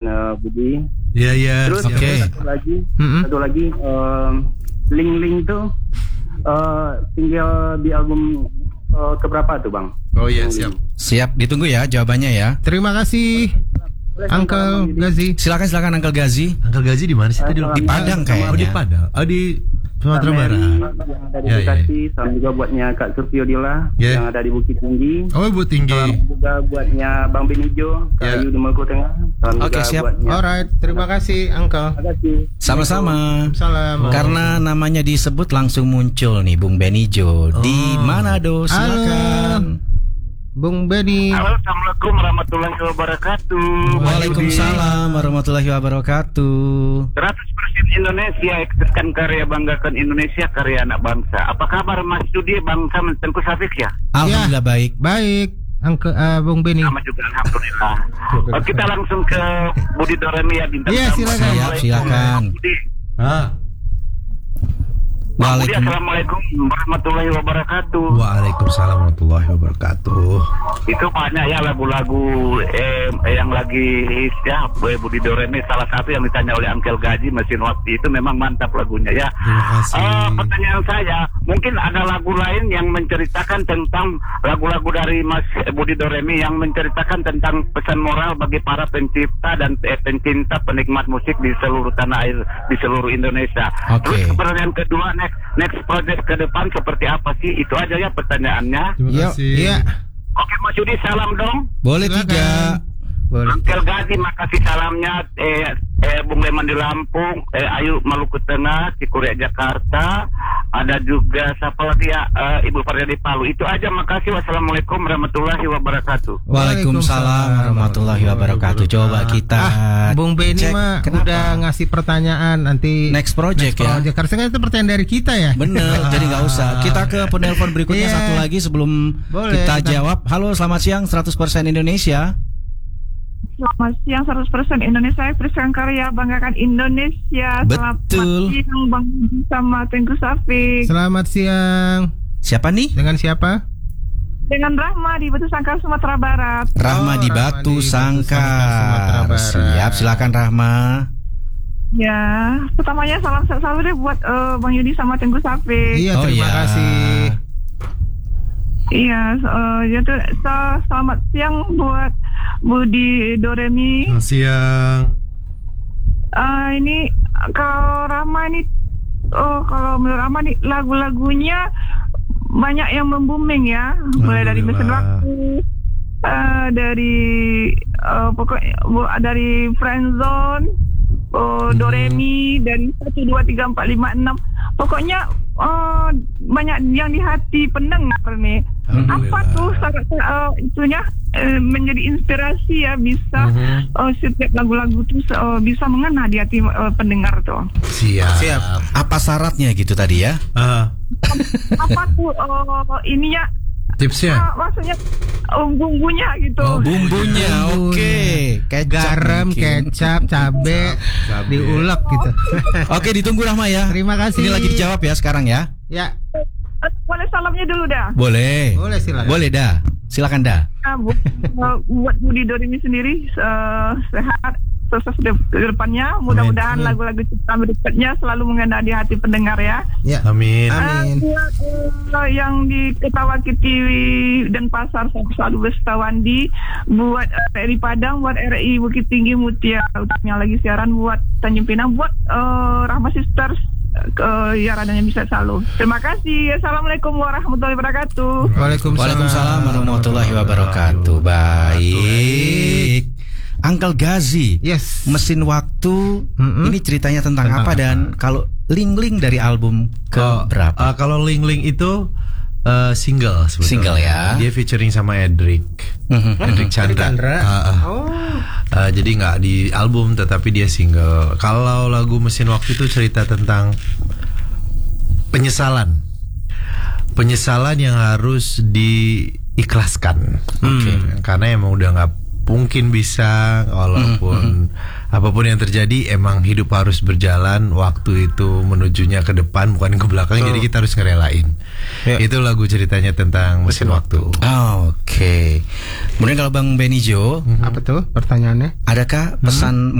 Budi. Iya. Terus Oke. satu lagi Ling tuh tinggal di album keberapa tuh Bang? Oh iya, siap. Siap, ditunggu ya jawabannya ya. Terima kasih Uncle Gazi. Silakan Uncle Gazi. Uncle Gazi di mana sih tadi? Di Padang kayaknya. Oh, di Padang. Oh, di Sumatera Barat. Yang ada di Bekasi, salam juga buatnya Kak Surfio Dila yang ada di Bukit Tinggi. Oh, Bukit Tinggi. Salam juga buatnya Bang Benijo, Kak Ayu di Maluku Tengah. Salam Oke, juga siap. buatnya. Alright, terima kasih Uncle. Terima kasih. Sama-sama. Salam. Karena namanya disebut langsung muncul nih Bung Benijo di Manado. Silakan. Bung Beni. Halo, Assalamualaikum warahmatullahi wabarakatuh. Waalaikumsalam warahmatullahi wabarakatuh. 100% Indonesia, ekseskan karya, banggakan Indonesia, karya anak bangsa. Apa kabar Mas Yudi, Bang Sam, Tengku Safik ya? Alhamdulillah baik. Baik, Uncle Bung Beni. Sama juga Alhamdulillah. Kita langsung ke Budi Doremi ya, bintang Iya, tamu. silakan. Silakan. Budi. Bang Budi, Assalamualaikum warahmatullahi wabarakatuh. Waalaikumsalam warahmatullahi wabarakatuh. Itu banyak ya lagu-lagu yang lagi hits ya. Budi Doremi salah satu yang ditanya oleh Uncle Gaji Mesin Waktu itu memang mantap lagunya ya. Terima kasih. Pertanyaan saya, mungkin ada lagu lain yang menceritakan tentang lagu-lagu dari Mas Budi Doremi yang menceritakan tentang pesan moral bagi para pencipta dan pencinta penikmat musik di seluruh tanah air, di seluruh Indonesia. Oke. Terus pertanyaan kedua, next project ke depan seperti apa sih? Itu aja ya pertanyaannya. Terima kasih. Iya. Oke Mas Yudi, salam dong. Boleh Silakan. 3. Boleh. Uncle Gazi, makasih salamnya. Bung Leman di Lampung, Ayu Maluku Tengah, Cikuria Jakarta, ada juga siapa lagi ya, Ibu Farida di Palu. Itu aja, makasih. Wassalamualaikum warahmatullahi wabarakatuh. Waalaikumsalam warahmatullahi wabarakatuh. Coba kita Bung Beni cek mah kenapa? udah ngasih pertanyaan nanti Next project ya. Karena itu pertanyaan dari kita ya. Bener, jadi nggak usah. Kita ke penelpon berikutnya Iya. satu lagi sebelum Boleh, kita kita- jawab. Halo, selamat siang 100% Indonesia. Selamat siang 100% Indonesia, ekspresikan karya, banggakan Indonesia. Betul. Selamat siang Bang Budi sama Tengku Safik. Selamat siang. Siapa nih? Dengan siapa? Dengan Rahma di Batu Sangkar, Sumatera Barat. Rahma di Rahma Batu di Batu Sangkar, Sangkar. Sumatera Barat. Siap, silakan Rahma. Ya, pertamanya salam sehat selalu deh buat Bang Yudi sama Tengku Safik. Iya, Oh, terima iya. kasih. Iya, selamat siang buat Budi Doremi. Selamat siang. Ini kalau Rahma ini, kalau menurut Rahma nih lagu-lagunya banyak yang membooming ya, mulai dari Mesin Waktu, dari pokoknya dari Friendzone, Doremi, dari 1, 2, 3, 4, 5, 6. Pokoknya banyak yang di hati pendengar nih. Apa tuh itunya menjadi inspirasi ya, bisa setiap lagu-lagu tuh bisa mengena di hati pendengar tuh. Siap. Apa syaratnya gitu tadi ya? Apa tuh ininya? Tipsnya. Maksudnya bumbunya gitu. Oh, bumbunya. Oke. Kecap Garam, mungkin. kecap, cabe, diulek gitu. Oke, ditunggu Rahma ya. Terima kasih. Ini lagi dijawab ya sekarang ya. Ya, Boleh salamnya dulu dah. Boleh. boleh silakan. Boleh dah. Silakan dah. Buat Budi Doremi sendiri sehat, sukses di depannya. Mudah-mudahan Amin. lagu-lagu ciptaan berikutnya selalu mengena di hati pendengar ya. Ya. Amin. Amin. Buat yang di Ketawaki TV dan Pasar selalu Bestawandi, buat RI Padang, buat RI Bukit Tinggi Mutia, utamanya lagi siaran buat Tanjung Pinang, buat Rahma Sisters, ya radanya bisa selalu. Terima kasih. Assalamualaikum warahmatullahi wabarakatuh. Waalaikumsalam warahmatullahi wabarakatuh. Baik. Uncle Gazi. Yes. Mesin Waktu. Mm-mm. Ini ceritanya tentang apa dan kalau Ling-Ling dari album ke berapa? Kalau Ling-Ling itu single sebetulnya. Single ya. Dia featuring sama Edric Chandra. Jadi nggak di album tetapi dia single. Kalau lagu Mesin Waktu itu cerita tentang penyesalan yang harus diikhlaskan. Karena emang udah nggak mungkin bisa, walaupun apapun yang terjadi, emang hidup harus berjalan. Waktu itu menujunya ke depan bukan ke belakang. Jadi kita harus ngerelain. Itu lagu ceritanya tentang mesin waktu. Oke. Kemudian kalau Bang Benijo, Apa tuh pertanyaannya? adakah pesan